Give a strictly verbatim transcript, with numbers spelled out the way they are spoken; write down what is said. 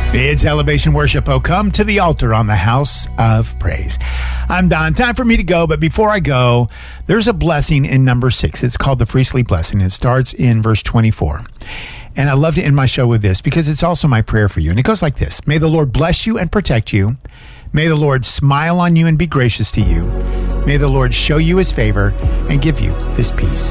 It's Elevation Worship. Oh, come to the altar on the house of praise. I'm Don. Time for me to go, but before I go, there's a blessing in number six. It's called the free sleep blessing. It starts in verse twenty-four. And I love to end my show with this because it's also my prayer for you. And it goes like this. May the Lord bless you and protect you. May the Lord smile on you and be gracious to you. May the Lord show you his favor and give you his peace.